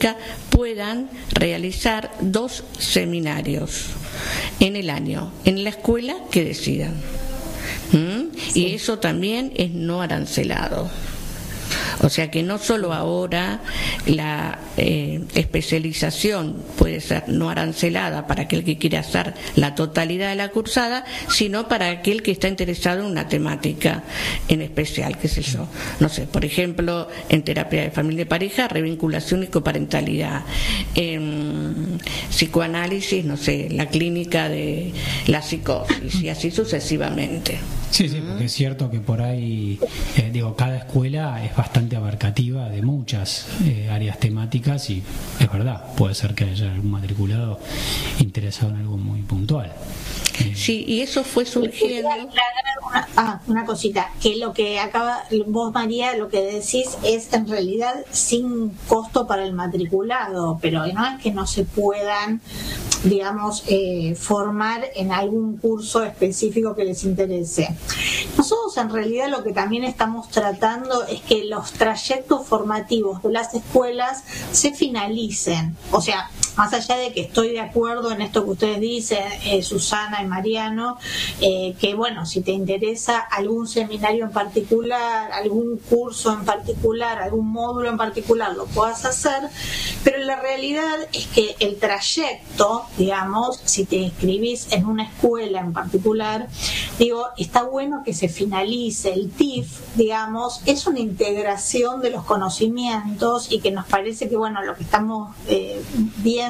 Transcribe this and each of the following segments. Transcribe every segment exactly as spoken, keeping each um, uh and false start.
puedan realizar dos seminarios en el año, en la escuela que decidan. ¿Mm? Sí. Y eso también es no arancelado. O sea que no solo ahora la eh, especialización puede ser no arancelada para aquel que quiere hacer la totalidad de la cursada, sino para aquel que está interesado en una temática en especial, qué sé yo, no sé, por ejemplo, en terapia de familia y pareja, revinculación y coparentalidad, en psicoanálisis, no sé, la clínica de la psicosis y así sucesivamente. Sí, sí, porque es cierto que por ahí, eh, digo, cada escuela es bastante abarcativa de muchas eh, áreas temáticas y es verdad, puede ser que haya algún matriculado interesado en algo muy puntual. Eh, sí, y eso fue surgiendo... Una, ah, una cosita, que lo que acaba, vos María, lo que decís es en realidad sin costo para el matriculado, pero no es que no se puedan, digamos, eh, formar en algún curso específico que les interese. Nosotros en realidad lo que también estamos tratando es que los trayectos formativos de las escuelas se finalicen, o sea, más allá de que estoy de acuerdo en esto que ustedes dicen, eh, Susana y Mariano, eh, que bueno, si te interesa algún seminario en particular, algún curso en particular, algún módulo en particular, lo puedas hacer, pero la realidad es que el trayecto, digamos, si te inscribís en una escuela en particular, digo, está bueno que se finalice. El T I F, digamos, es una integración de los conocimientos y que nos parece que, bueno, lo que estamos eh, viendo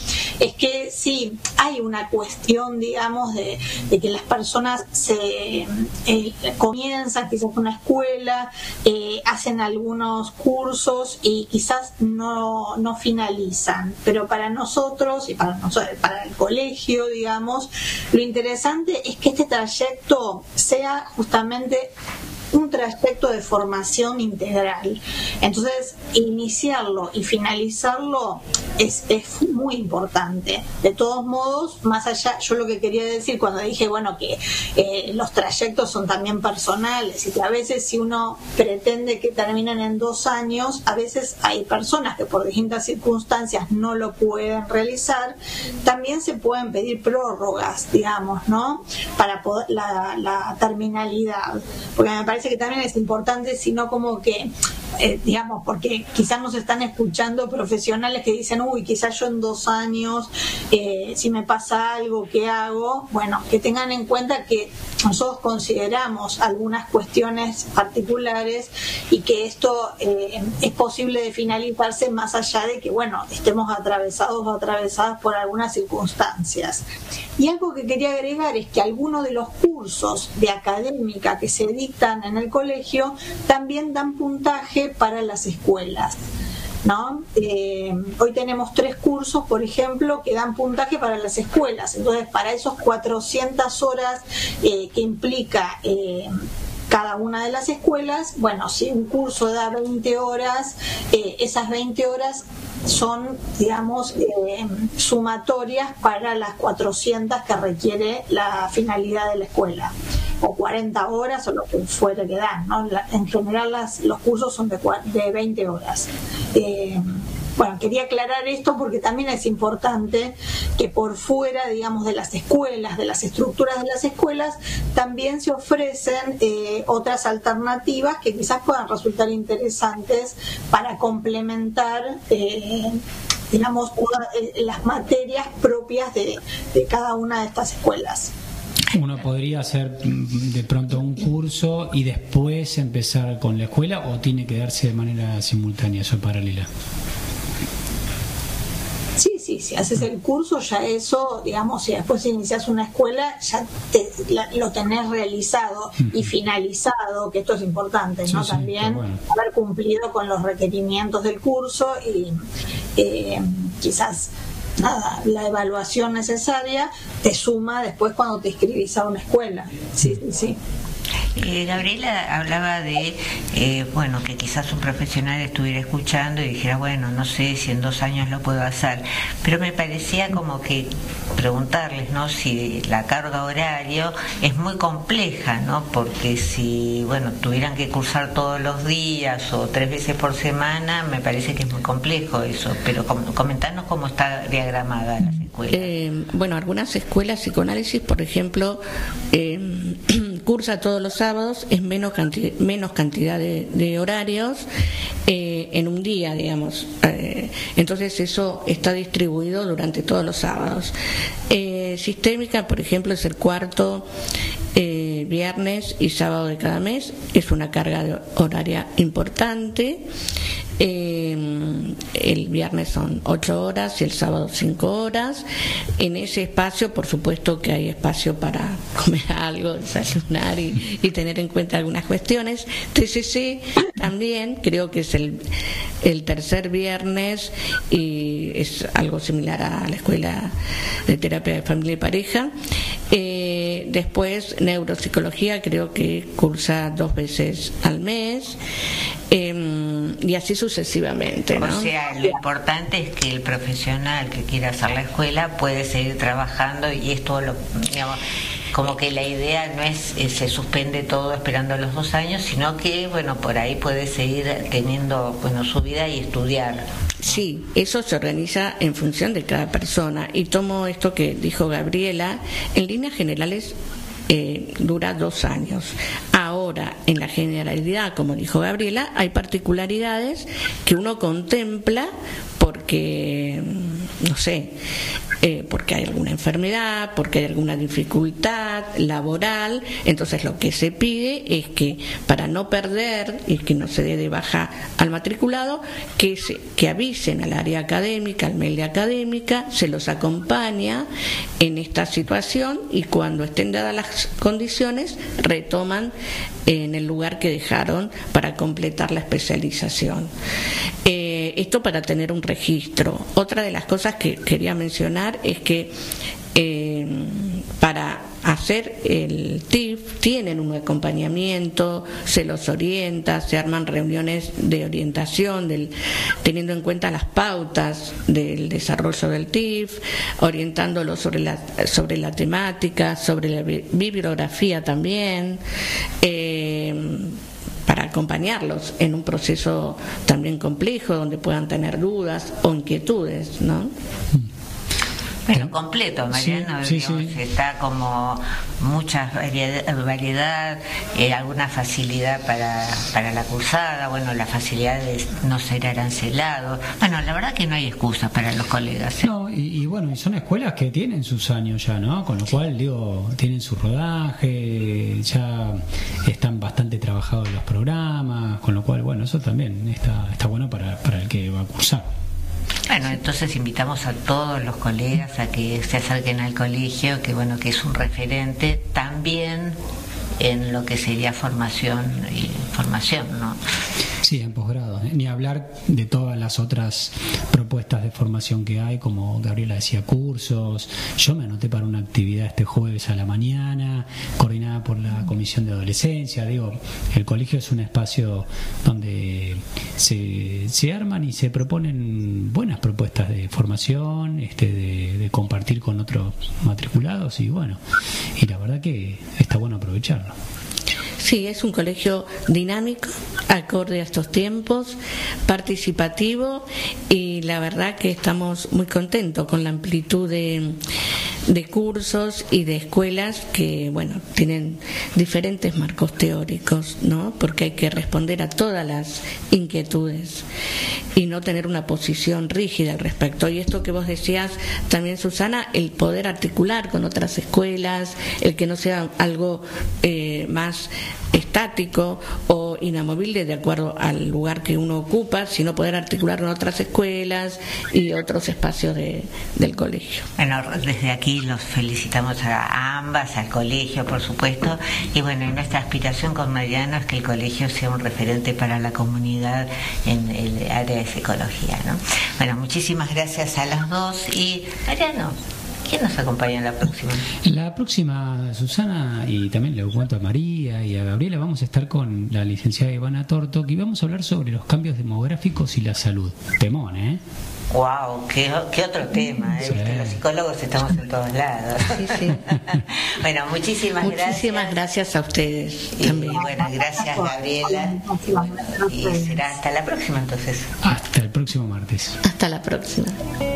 es que sí, hay una cuestión, digamos, de, de que las personas se eh, comienzan quizás una escuela, eh, hacen algunos cursos y quizás no, no finalizan, pero para nosotros y para nosotros, para el colegio, digamos, lo interesante es que este trayecto sea justamente un trayecto de formación integral. Entonces, iniciarlo y finalizarlo es, es muy importante. De todos modos, más allá, yo lo que quería decir cuando dije, bueno, que eh, los trayectos son también personales y que a veces si uno pretende que terminen en dos años, a veces hay personas que por distintas circunstancias no lo pueden realizar, también se pueden pedir prórrogas, digamos, ¿no? Para poder, la, la terminalidad. Porque me parece que también es importante, sino como que, eh, digamos, porque quizás nos están escuchando profesionales que dicen, uy, quizás yo en dos años, eh, si me pasa algo, ¿qué hago? Bueno, que tengan en cuenta que nosotros consideramos algunas cuestiones particulares y que esto eh, es posible de finalizarse más allá de que, bueno, estemos atravesados o atravesadas por algunas circunstancias. Y algo que quería agregar es que algunos de los cursos de académica que se dictan en el colegio también dan puntaje para las escuelas, ¿no? Eh, hoy tenemos tres cursos, por ejemplo, que dan puntaje para las escuelas. Entonces, para esos cuatrocientas horas eh, que implica eh, cada una de las escuelas, bueno, si un curso da veinte horas, eh, esas veinte horas son, digamos, eh, sumatorias para las cuatrocientas que requiere la finalidad de la escuela, o cuarenta horas o lo que fuera que dan, ¿no? La, en general las, los cursos son de, de veinte horas. Eh, Bueno, quería aclarar esto porque también es importante que por fuera, digamos, de las escuelas, de las estructuras de las escuelas, también se ofrecen eh, otras alternativas que quizás puedan resultar interesantes para complementar, eh, digamos, una, eh, las materias propias de, de cada una de estas escuelas. Uno podría hacer de pronto un curso y después empezar con la escuela, o tiene que darse de manera simultánea, eso paralela. Sí, sí, si haces el curso ya eso, digamos, si después inicias una escuela ya te, la, lo tenés realizado y finalizado, que esto es importante, ¿no? Sí, también sí, bueno, haber cumplido con los requerimientos del curso y eh, quizás nada, la evaluación necesaria te suma después cuando te inscribís a una escuela. Sí, sí, sí. Eh, Gabriela hablaba de, eh, bueno, que quizás un profesional estuviera escuchando y dijera, bueno, no sé si en dos años lo puedo hacer, pero me parecía como que preguntarles, ¿no?, si la carga horaria es muy compleja, ¿no?, porque si, bueno, tuvieran que cursar todos los días o tres veces por semana, me parece que es muy complejo eso, pero com- comentarnos cómo está diagramada las escuelas. Eh, bueno, algunas escuelas psicoanálisis, por ejemplo, eh, cursa todos los sábados, es menos, canti- menos cantidad de, de horarios eh, en un día, digamos. Eh, entonces eso está distribuido durante todos los sábados. Eh, sistémica, por ejemplo, es el cuarto eh, viernes y sábado de cada mes, es una carga de horaria importante. Eh, el viernes son ocho horas y el sábado cinco horas. En ese espacio, por supuesto que hay espacio para comer algo, desayunar y, y tener en cuenta algunas cuestiones. T C C también, creo que es el, el tercer viernes y es algo similar a la Escuela de Terapia de Familia y Pareja. Eh, después, neuropsicología, creo que cursa dos veces al mes. Eh, y así sucesivamente, ¿no? O sea, lo importante es que el profesional que quiera hacer la escuela puede seguir trabajando y esto, lo, digamos, como que la idea no es eh, se suspende todo esperando los dos años, sino que, bueno, por ahí puede seguir teniendo, bueno, su vida y estudiar. Sí, eso se organiza en función de cada persona. Y tomo esto que dijo Gabriela, en líneas generales eh, dura dos años. Ahora, en la generalidad, como dijo Gabriela, hay particularidades que uno contempla porque, no sé, eh, porque hay alguna enfermedad, porque hay alguna dificultad laboral. Entonces lo que se pide es que, para no perder y que no se dé de baja al matriculado, que, se, que avisen al área académica, al mail de académica, se los acompaña en esta situación y cuando estén dadas las condiciones retoman en el lugar que dejaron para completar la especialización. Eh, esto para tener un registro. Otra de las cosas que quería mencionar es que eh, para hacer el T I F tienen un acompañamiento, se los orienta, se arman reuniones de orientación del, teniendo en cuenta las pautas del desarrollo del T I F, orientándolos sobre la, sobre la temática, sobre la bibliografía también, eh, para acompañarlos en un proceso también complejo donde puedan tener dudas o inquietudes, ¿no? Bueno, completo, Mariano, sí, digamos, sí, sí. Está como mucha variedad, variedad eh, alguna facilidad para, para la cursada, bueno, la facilidad de no ser arancelado. Bueno, la verdad que no hay excusa para los colegas, ¿eh? No, y, y bueno, y son escuelas que tienen sus años ya, ¿no? Con lo cual, digo, tienen su rodaje, ya están bastante trabajados los programas, con lo cual, bueno, eso también está, está bueno para, para el que va a cursar. Bueno, entonces invitamos a todos los colegas a que se acerquen al colegio, que bueno, que es un referente también en lo que sería formación y formación, ¿no? Sí, en posgrado. Ni hablar de todas las otras propuestas de formación que hay, como Gabriela decía, cursos. Yo me anoté para una actividad este jueves a la mañana, coordinada por la Comisión de Adolescencia. Digo, el colegio es un espacio donde se, se arman y se proponen buenas propuestas de formación, este, de, de compartir con otros matriculados y bueno, y la verdad que está bueno aprovecharlo. Sí, es un colegio dinámico, acorde a estos tiempos, participativo y la verdad que estamos muy contentos con la amplitud de, de cursos y de escuelas que, bueno, tienen diferentes marcos teóricos, ¿no? Porque hay que responder a todas las inquietudes y no tener una posición rígida al respecto. Y esto que vos decías también, Susana, el poder articular con otras escuelas, el que no sea algo eh, más estático o inamovible de acuerdo al lugar que uno ocupa, sino poder articular con otras escuelas y otros espacios de, del colegio. Bueno, desde aquí los felicitamos a ambas, al colegio, por supuesto, y bueno, y nuestra aspiración con Mariano es que el colegio sea un referente para la comunidad en el área de psicología, ¿no? Bueno, muchísimas gracias a las dos y Mariano, ¿Quién nos acompaña en la próxima? La próxima, Susana, y también le cuento a María y a Gabriela, vamos a estar con la licenciada Ivana Tortok y vamos a hablar sobre los cambios demográficos y la salud. Temón, ¿eh? Wow, qué, qué otro tema, ¿eh? Sí. ¿Viste? Los psicólogos estamos en todos lados. Sí, sí. Bueno, muchísimas, Muchísimas gracias. gracias a ustedes Y también. bueno, gracias Gabriela. Y será hasta la próxima entonces. Hasta el próximo martes. Hasta la próxima.